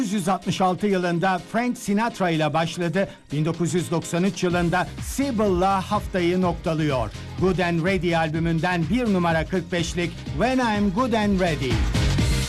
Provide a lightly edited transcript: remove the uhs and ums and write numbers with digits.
1966 yılında Frank Sinatra ile başladı. 1993 yılında Sibyl'la haftayı noktalıyor. Good and Ready albümünden bir numara 45'lik When I'm Good and Ready.